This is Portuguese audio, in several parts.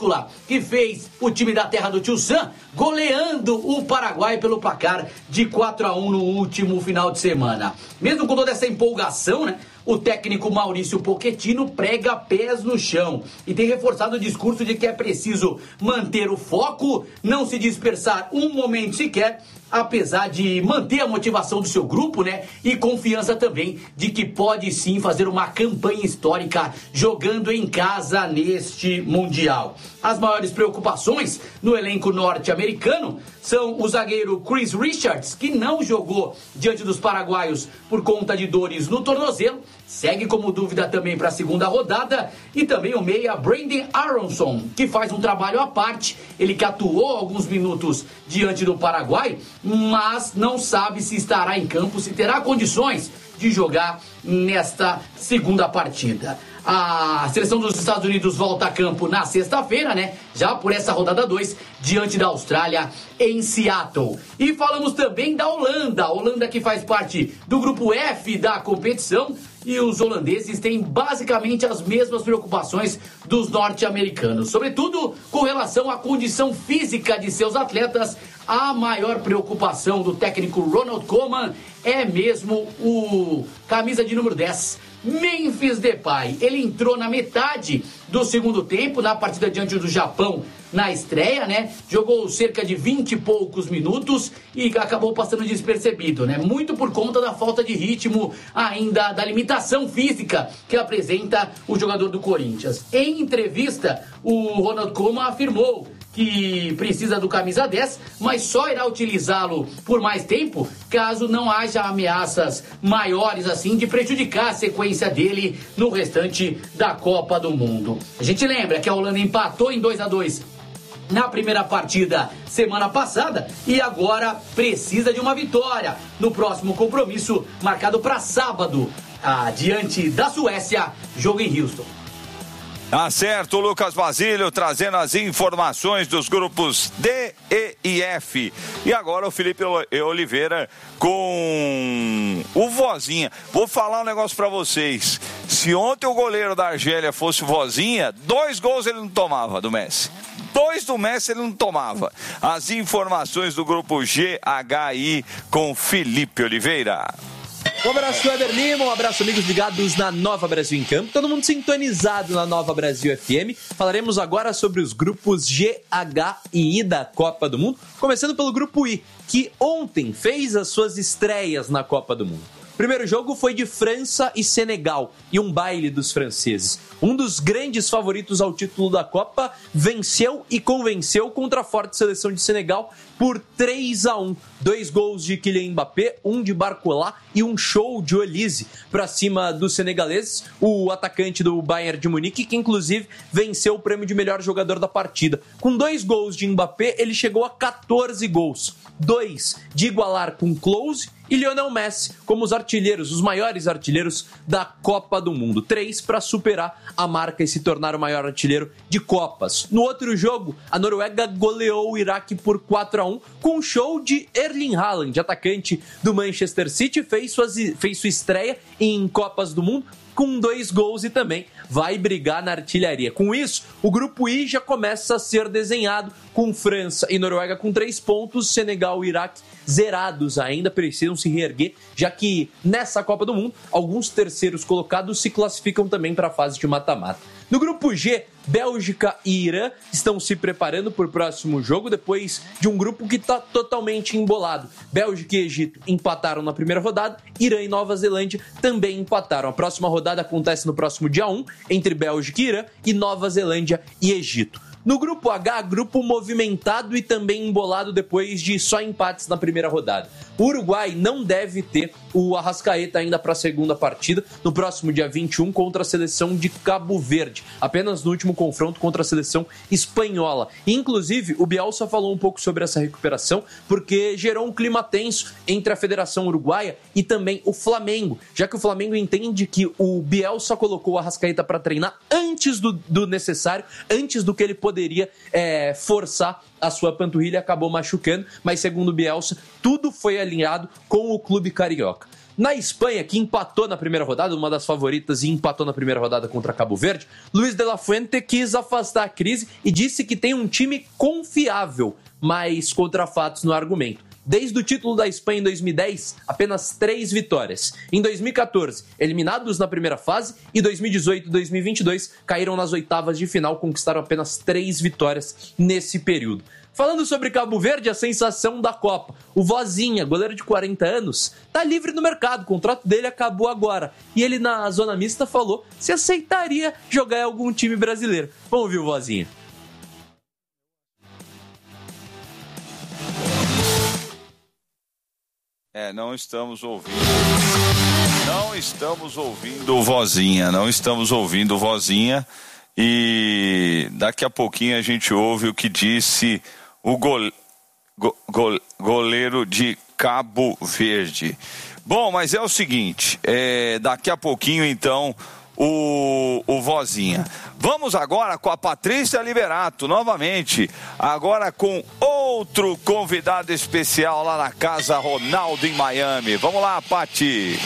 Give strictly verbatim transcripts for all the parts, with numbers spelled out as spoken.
minúscula que fez o time da terra do Tio Sam goleando o Paraguai pelo placar de quatro a um no último final de semana. Mesmo com toda essa empolgação, né, o técnico Maurício Pochettino prega pés no chão e tem reforçado o discurso de que é preciso manter o foco, não se dispersar um momento sequer, apesar de manter a motivação do seu grupo, né, e confiança também de que pode sim fazer uma campanha histórica jogando em casa neste Mundial. As maiores preocupações no elenco norte-americano são o zagueiro Chris Richards, que não jogou diante dos paraguaios por conta de dores no tornozelo, segue como dúvida também para a segunda rodada, e também o meia Brandon Aronson, que faz um trabalho à parte, ele que atuou alguns minutos diante do Paraguai, mas não sabe se estará em campo, se terá condições de jogar nesta segunda partida. A seleção dos Estados Unidos volta a campo na sexta-feira, né? Já por essa rodada dois, diante da Austrália em Seattle. E falamos também da Holanda. A Holanda que faz parte do grupo F da competição. E os holandeses têm basicamente as mesmas preocupações dos norte-americanos. Sobretudo com relação à condição física de seus atletas. A maior preocupação do técnico Ronald Koeman é mesmo o camisa de número dez, Memphis Depay. Ele entrou na metade do segundo tempo, na partida diante do Japão, na estreia, né? Jogou cerca de vinte e poucos minutos e acabou passando despercebido, né? Muito por conta da falta de ritmo, ainda da limitação física que apresenta o jogador do Corinthians. Em entrevista, o Ronald Koeman afirmou que precisa do camisa dez, mas só irá utilizá-lo por mais tempo caso não haja ameaças maiores assim de prejudicar a sequência dele no restante da Copa do Mundo. A gente lembra que a Holanda empatou em dois a dois na primeira partida semana passada e agora precisa de uma vitória no próximo compromisso marcado para sábado, ah, diante da Suécia, jogo em Houston. Tá certo, Lucas Basílio trazendo as informações dos grupos D, E e F. E agora o Felipe Oliveira com o Vozinha. Vou falar um negócio pra vocês. Se ontem o goleiro da Argélia fosse Vozinha, dois gols ele não tomava do Messi. Dois do Messi ele não tomava. As informações do grupo G, H I com Felipe Oliveira. Um abraço, Weber Lima, um abraço, amigos ligados na Nova Brasil em Campo, todo mundo sintonizado na Nova Brasil F M. Falaremos agora sobre os grupos G, H e I da Copa do Mundo, começando pelo grupo I, que ontem fez as suas estreias na Copa do Mundo. O primeiro jogo foi de França e Senegal, e um baile dos franceses. Um dos grandes favoritos ao título da Copa venceu e convenceu contra a forte seleção de Senegal por três a um. Dois gols de Kylian Mbappé, um de Barcola e um show de Olise para cima dos senegaleses, o atacante do Bayern de Munique, que inclusive venceu o prêmio de melhor jogador da partida. Com dois gols de Mbappé, ele chegou a catorze gols. Dois de igualar com Klose e Lionel Messi como os artilheiros, os maiores artilheiros da Copa do Mundo. Três para superar a marca e se tornar o maior artilheiro de Copas. No outro jogo, a Noruega goleou o Iraque por quatro a um com um show de Erling Haaland, atacante do Manchester City, fez, suas, fez sua estreia em Copas do Mundo com dois gols e também vai brigar na artilharia. Com isso, o grupo I já começa a ser desenhado com França e Noruega com três pontos, Senegal e Iraque zerados ainda, precisam se reerguer, já que nessa Copa do Mundo, alguns terceiros colocados se classificam também para a fase de mata-mata. No grupo G, Bélgica e Irã estão se preparando para o próximo jogo, depois de um grupo que está totalmente embolado. Bélgica e Egito empataram na primeira rodada, Irã e Nova Zelândia também empataram. A próxima rodada acontece no próximo dia um, entre Bélgica e Irã, e Nova Zelândia e Egito. No grupo H, grupo movimentado e também embolado depois de só empates na primeira rodada. O Uruguai não deve ter o Arrascaeta ainda para a segunda partida, no próximo dia vinte e um, contra a seleção de Cabo Verde, apenas no último confronto contra a seleção espanhola. E, inclusive, o Bielsa falou um pouco sobre essa recuperação, porque gerou um clima tenso entre a Federação Uruguaia e também o Flamengo, já que o Flamengo entende que o Bielsa colocou o Arrascaeta para treinar antes do, do necessário, antes do que ele poderia é, forçar a sua panturrilha, acabou machucando, mas segundo o Bielsa, tudo foi alinhado com o clube carioca. Na Espanha, que empatou na primeira rodada, uma das favoritas, e empatou na primeira rodada contra Cabo Verde, Luis de la Fuente quis afastar a crise e disse que tem um time confiável, mas contra fatos no argumento. Desde o título da Espanha em dois mil e dez, apenas três vitórias. Em dois mil e catorze, eliminados na primeira fase, e dois mil e dezoito e dois mil e vinte e dois caíram nas oitavas de final, conquistaram apenas três vitórias nesse período. Falando sobre Cabo Verde, a sensação da Copa. O Vozinha, goleiro de quarenta anos, tá livre no mercado, o contrato dele acabou agora. E ele na zona mista falou se aceitaria jogar em algum time brasileiro. Vamos ouvir o Vozinha. É, não estamos ouvindo. Não estamos ouvindo o Vozinha, não estamos ouvindo o Vozinha. E daqui a pouquinho a gente ouve o que disse o gole... go... Go... goleiro de Cabo Verde. Bom, mas é o seguinte, é... daqui a pouquinho então o, o Vozinha. Vamos agora com a Patrícia Liberato, novamente, agora com outro convidado especial lá na Casa Ronaldo em Miami. Vamos lá, Pati.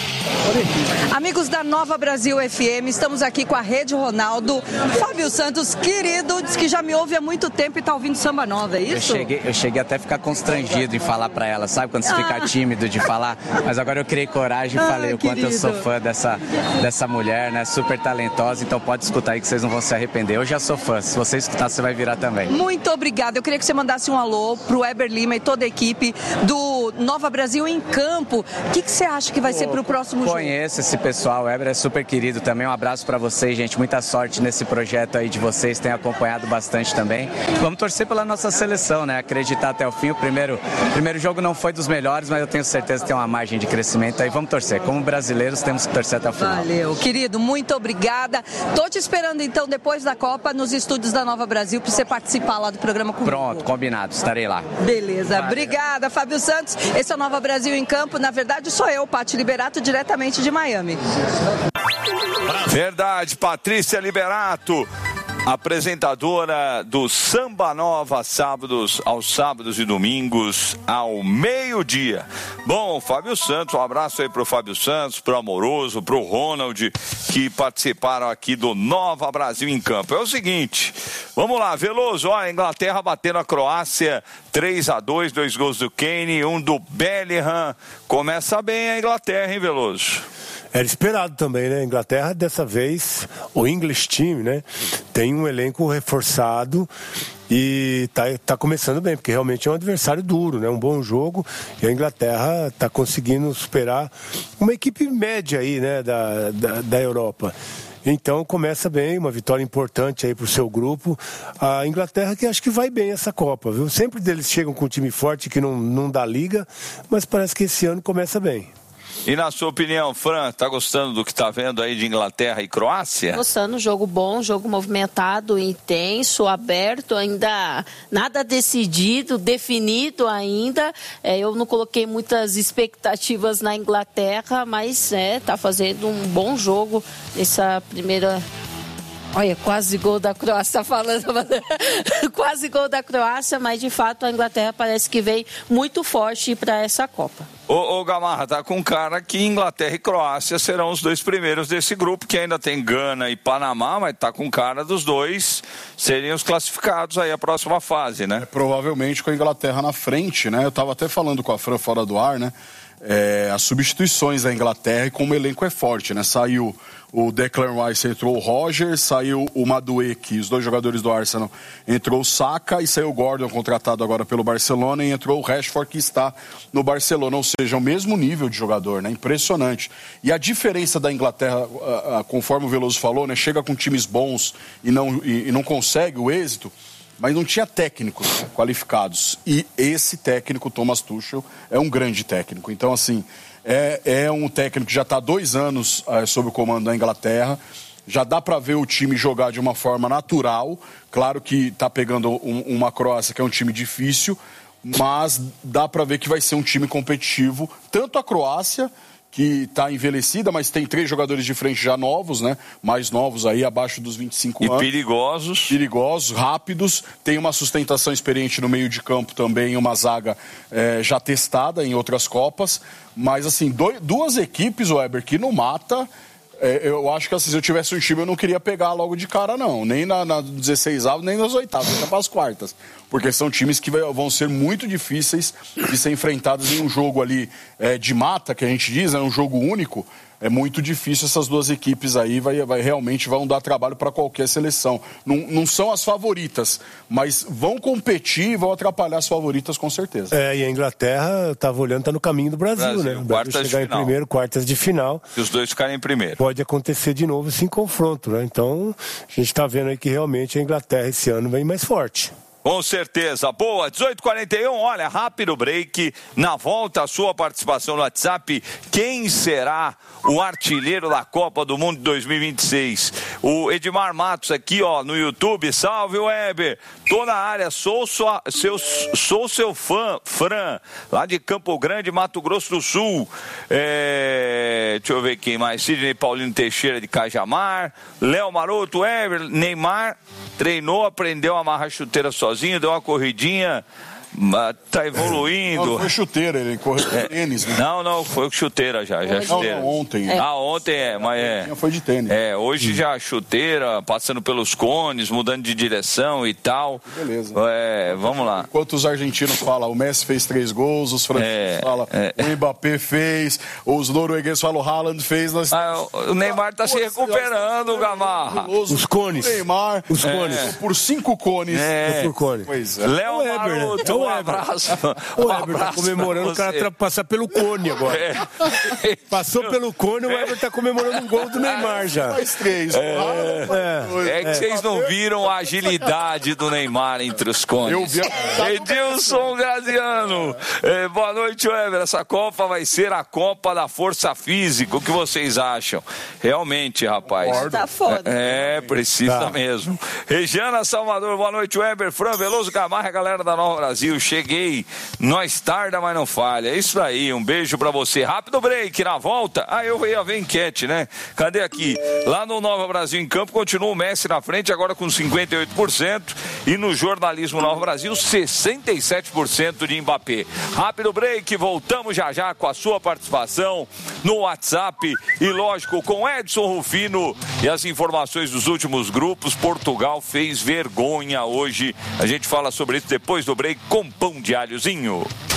Amigos da Nova Brasil F M, estamos aqui com a Rede Ronaldo. Fábio Santos, querido, diz que já me ouve há muito tempo e tá ouvindo Samba Nova, é isso? Eu cheguei, eu cheguei até a ficar constrangido em falar pra ela, sabe? Quando você ah. fica tímido de falar. Mas agora eu criei coragem e ah, falei o quanto querido. eu sou fã dessa, dessa mulher, né? Super talentosa, então pode escutar aí que vocês não vão se arrepender. Eu já sou fã, se você escutar você vai virar também. Muito obrigada, eu queria que você mandasse um alô pro Weber Lima e toda a equipe do Nova Brasil em Campo. O que, que você acha que vai Pô, ser pro próximo jogo? Conheço esse pessoal, o Weber é super querido também, um abraço pra vocês, gente, muita sorte nesse projeto aí de vocês, tem acompanhado bastante também. Vamos torcer pela nossa seleção, né, acreditar até o fim. O primeiro, primeiro jogo não foi dos melhores, mas eu tenho certeza que tem uma margem de crescimento aí, vamos torcer, como brasileiros temos que torcer até o final. Valeu, querido, muito obrigada, tô te esperando então depois da Copa nos estúdios da Nova Brasil pra você participar lá do programa comigo. Pronto, combinado, estarei lá. Beleza, Valeu. Obrigada, Fábio Santos, esse é o Nova Brasil em Campo, na verdade sou eu, Pati Liberato, diretamente de Miami. Verdade, Patrícia Liberato, apresentadora do Samba Nova, sábados, aos sábados e domingos, ao meio-dia. Bom, Fábio Santos, um abraço aí pro Fábio Santos, pro Amoroso, pro Ronald, que participaram aqui do Nova Brasil em Campo. É o seguinte, vamos lá, Veloso, ó, a Inglaterra batendo a Croácia três a dois, dois gols do Kane, um do Bellingham. Começa bem a Inglaterra, hein, Veloso? Era esperado também, né? A Inglaterra, dessa vez, o English Team, né? Tem um elenco reforçado e tá, tá começando bem, porque realmente é um adversário duro, né? Um bom jogo, e a Inglaterra tá conseguindo superar uma equipe média aí, né? Da, da, da Europa. Então começa bem, uma vitória importante aí pro seu grupo. A Inglaterra que acho que vai bem essa Copa, viu? Sempre eles chegam com um time forte que não, não dá liga, mas parece que esse ano começa bem. E na sua opinião, Fran, tá gostando do que tá vendo aí de Inglaterra e Croácia? Gostando, jogo bom, jogo movimentado, intenso, aberto, ainda nada decidido, definido ainda. É, eu não coloquei muitas expectativas na Inglaterra, mas é, tá fazendo um bom jogo nessa primeira... Olha, quase gol da Croácia, tá falando, quase gol da Croácia, mas de fato a Inglaterra parece que veio muito forte para essa Copa. Ô, ô Gamarra, tá com cara que Inglaterra e Croácia serão os dois primeiros desse grupo, que ainda tem Gana e Panamá, mas tá com cara dos dois seriam os classificados aí a próxima fase, né? É, provavelmente com a Inglaterra na frente, né? Eu tava até falando com a Fran fora do ar, né? É, as substituições da Inglaterra e como o elenco é forte, né? Saiu o Declan Rice, entrou o Roger, saiu o Madueke, os dois jogadores do Arsenal, entrou o Saka e saiu o Gordon, contratado agora pelo Barcelona, e entrou o Rashford, que está no Barcelona, ou seja, o mesmo nível de jogador, né? Impressionante. E a diferença da Inglaterra, conforme o Veloso falou, né? Chega com times bons e não, e, e não consegue o êxito, mas não tinha técnicos qualificados. E esse técnico, Thomas Tuchel, é um grande técnico. Então, assim, é, é um técnico que já está há dois anos é, sob o comando da Inglaterra. Já dá para ver o time jogar de uma forma natural. Claro que está pegando um, uma Croácia que é um time difícil, mas dá para ver que vai ser um time competitivo. Tanto a Croácia, que está envelhecida, mas tem três jogadores de frente já novos, né? Mais novos aí, abaixo dos vinte e cinco e anos. E perigosos. Perigosos, rápidos. Tem uma sustentação experiente no meio de campo também, uma zaga é, já testada em outras Copas. Mas, assim, dois, duas equipes, Weber, que não mata... É, eu acho que assim, se eu tivesse um time, eu não queria pegar logo de cara, não. Nem na, na dezesseis avos, nem nas oitavas, nem para as quartas. Porque são times que vai, vão ser muito difíceis de ser enfrentados em um jogo ali é, de mata, que a gente diz, né, um jogo único. É muito difícil essas duas equipes aí, vai, vai, realmente vão dar trabalho para qualquer seleção. Não, não são as favoritas, mas vão competir e vão atrapalhar as favoritas com certeza. É, e a Inglaterra, eu estava olhando, está no caminho do Brasil, Brasil né? O Brasil quartas chegar de em final. primeiro, quartas de final. Se os dois ficarem em primeiro. Pode acontecer de novo esse confronto, né? Então, a gente está vendo aí que realmente a Inglaterra esse ano vem mais forte. Com certeza. Boa, dezoito e quarenta e um, olha, rápido break. Na volta, a sua participação no WhatsApp. Quem será o artilheiro da Copa do Mundo de dois mil e vinte e seis? O Edmar Matos aqui, ó, no YouTube. Salve, Weber. Tô na área, sou, sua, seu, sou seu fã, Fran, lá de Campo Grande, Mato Grosso do Sul. É, deixa eu ver quem mais. Sidney Paulino Teixeira de Cajamar. Léo Maroto, Weber, Neymar treinou, aprendeu a amarrar chuteira sozinho, deu uma corridinha, tá evoluindo. Não, foi chuteira, ele correu com tênis, né? Não, não, foi chuteira já, já não, chuteira. Não, ontem. É. Ah, ontem é, mas é. Foi de tênis. É, hoje hum. já chuteira, passando pelos cones, mudando de direção e tal. Beleza. É, vamos lá. Enquanto os argentinos falam, o Messi fez três gols, os franceses é, falam, é. o Mbappé fez, os noruegueses falam, o Haaland fez. Nós... Ah, o Neymar tá Pô, se recuperando, Gamarra. Os cones. O Neymar, os cones. É. Por cinco cones. É. Por cone. Pois é. Léo Weber, Maroto, né? Um abraço. O Weber tá comemorando o cara passar pelo cone agora. É. Passou pelo cone, o Weber tá comemorando um gol do Neymar já. Mais três. É, é. é que vocês não viram a agilidade do Neymar entre os cones. Eu vi. Edilson Graziano. É, boa noite, Weber. Essa Copa vai ser a Copa da Força Física. O que vocês acham? Realmente, rapaz. Tá foda. É, precisa tá. mesmo. Regiana Salvador, boa noite, Weber. Fran Veloso Gamarra, galera da Nova Brasil. Cheguei. Nós tarda, mas não falha. É isso aí, um beijo pra você. Rápido break, na volta. Ah, eu ia ver enquete, né? Cadê aqui? Lá no Nova Brasil em Campo, continua o Messi na frente, agora com cinquenta e oito por cento. E no Jornalismo Nova Brasil, sessenta e sete por cento de Mbappé. Rápido break, voltamos já já com a sua participação no WhatsApp. E lógico, com Edson Rufino e as informações dos últimos grupos. Portugal fez vergonha hoje. A gente fala sobre isso depois do break com Pão de Alhozinho.